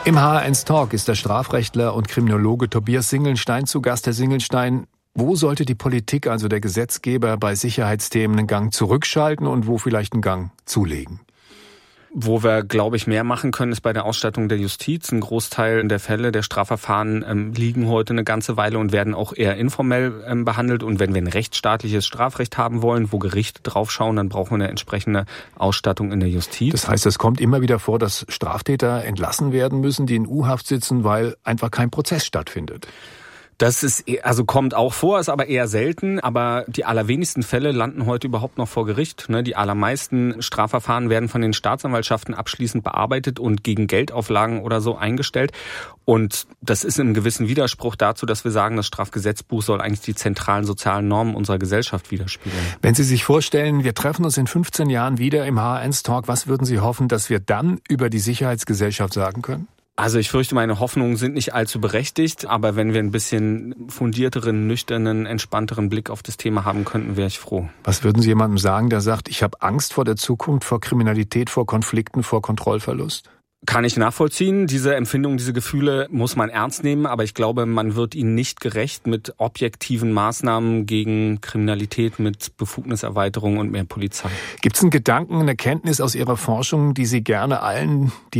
Im HR1 Talk ist der Strafrechtler und Kriminologe Tobias Singelstein zu Gast. Herr Singelstein, wo sollte die Politik, also der Gesetzgeber, bei Sicherheitsthemen einen Gang zurückschalten und wo vielleicht einen Gang zulegen? Wo wir, glaube ich, mehr machen können, ist bei der Ausstattung der Justiz. Ein Großteil der Fälle der Strafverfahren liegen heute eine ganze Weile und werden auch eher informell behandelt. Und wenn wir ein rechtsstaatliches Strafrecht haben wollen, wo Gerichte draufschauen, dann brauchen wir eine entsprechende Ausstattung in der Justiz. Das heißt, es kommt immer wieder vor, dass Straftäter entlassen werden müssen, die in U-Haft sitzen, weil einfach kein Prozess stattfindet. Das ist, also kommt auch vor, ist aber eher selten. Aber die allerwenigsten Fälle landen heute überhaupt noch vor Gericht. Die allermeisten Strafverfahren werden von den Staatsanwaltschaften abschließend bearbeitet und gegen Geldauflagen oder so eingestellt. Und das ist im gewissen Widerspruch dazu, dass wir sagen, das Strafgesetzbuch soll eigentlich die zentralen sozialen Normen unserer Gesellschaft widerspiegeln. Wenn Sie sich vorstellen, wir treffen uns in 15 Jahren wieder im HR1 Talk, was würden Sie hoffen, dass wir dann über die Sicherheitsgesellschaft sagen können? Also ich fürchte, meine Hoffnungen sind nicht allzu berechtigt, aber wenn wir ein bisschen fundierteren, nüchternen, entspannteren Blick auf das Thema haben könnten, wäre ich froh. Was würden Sie jemandem sagen, der sagt, ich habe Angst vor der Zukunft, vor Kriminalität, vor Konflikten, vor Kontrollverlust? Kann ich nachvollziehen. Diese Empfindungen, diese Gefühle muss man ernst nehmen, aber ich glaube, man wird ihnen nicht gerecht mit objektiven Maßnahmen gegen Kriminalität, mit Befugniserweiterung und mehr Polizei. Gibt es einen Gedanken, eine Erkenntnis aus Ihrer Forschung, die Sie gerne allen, die